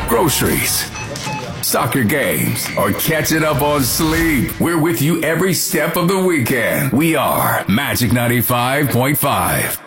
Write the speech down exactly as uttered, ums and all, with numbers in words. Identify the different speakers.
Speaker 1: groceries, soccer games, or catching up on sleep. We're with you every step of the weekend. We are Magic ninety-five point five.